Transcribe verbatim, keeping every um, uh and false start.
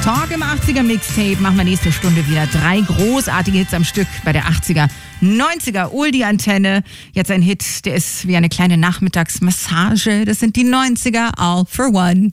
Talk im achtziger Mixtape machen wir nächste Stunde wieder. Drei großartige Hits am Stück bei der achtziger, neunziger Oldie-Antenne. Jetzt ein Hit, der ist wie eine kleine Nachmittagsmassage. Das sind die neunziger, All for One.